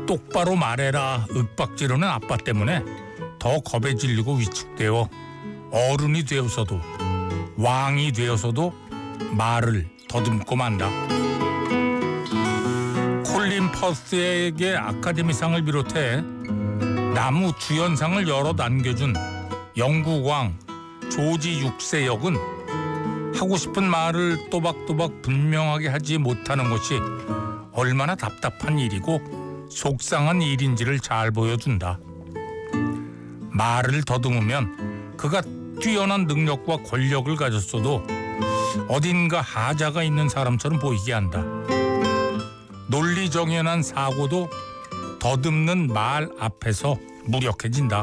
똑바로 말해라 윽박지르는 아빠 때문에 더 겁에 질리고 위축되어 어른이 되어서도 왕이 되어서도 말을 더듬고 만다. 콜린 퍼스에게 아카데미상을 비롯해 나무 주연상을 여러 남겨준 영국왕 조지 6세 역은 하고 싶은 말을 또박또박 분명하게 하지 못하는 것이 얼마나 답답한 일이고 속상한 일인지를 잘 보여준다. 말을 더듬으면 그가 뛰어난 능력과 권력을 가졌어도 어딘가 하자가 있는 사람처럼 보이게 한다. 논리정연한 사고도 더듬는 말 앞에서 무력해진다.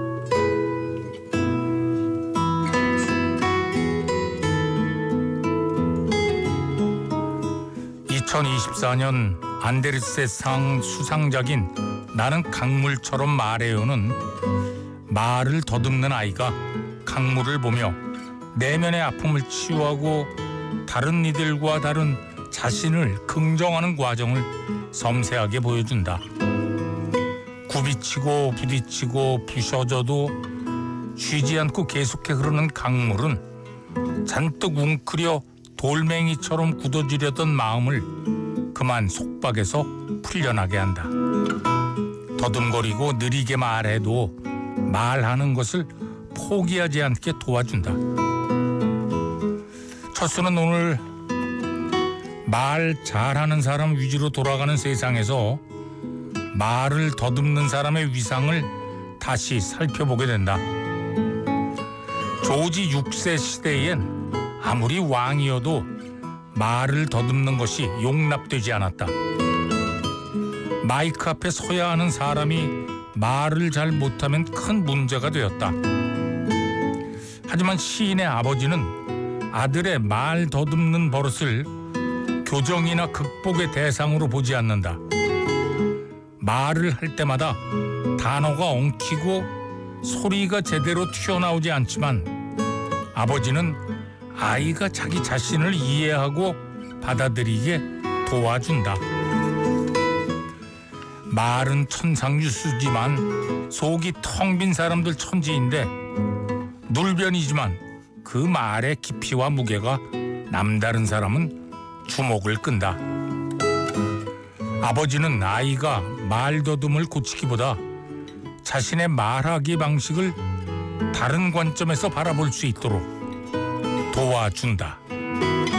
2024년 안데르세상 수상작인 나는 강물처럼 말해요는 말을 더듬는 아이가 강물을 보며 내면의 아픔을 치유하고 다른 이들과 다른 자신을 긍정하는 과정을 섬세하게 보여준다. 굽이치고 부딪히고 부셔져도 쉬지 않고 계속해 흐르는 강물은 잔뜩 웅크려 돌멩이처럼 굳어지려던 마음을 그만 속박에서 풀려나게 한다. 더듬거리고 느리게 말해도 말하는 것을 포기하지 않게 도와준다. 첫수는 오늘 말 잘하는 사람 위주로 돌아가는 세상에서 말을 더듬는 사람의 위상을 다시 살펴보게 된다. 조지 6세 시대엔 아무리 왕이어도 말을 더듬는 것이 용납되지 않았다. 마이크 앞에 서야 하는 사람이 말을 잘 못하면 큰 문제가 되었다. 하지만 시인의 아버지는 아들의 말 더듬는 버릇을 교정이나 극복의 대상으로 보지 않는다. 말을 할 때마다 단어가 엉키고 소리가 제대로 튀어나오지 않지만 아버지는 아이가 자기 자신을 이해하고 받아들이게 도와준다. 말은 천상유수지만 속이 텅 빈 사람들 천지인데 눌변이지만 그 말의 깊이와 무게가 남다른 사람은 주목을 끈다. 아버지는 아이가 말더듬을 고치기보다 자신의 말하기 방식을 다른 관점에서 바라볼 수 있도록 도와준다.